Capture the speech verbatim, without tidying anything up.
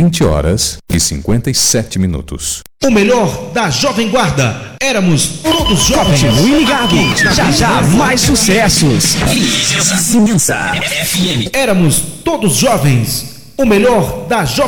vinte horas e cinquenta e sete minutos. O melhor da Jovem Guarda. Éramos todos jovens. Continue ligado. Já já mais sucessos. Éramos todos jovens. O melhor da Jovem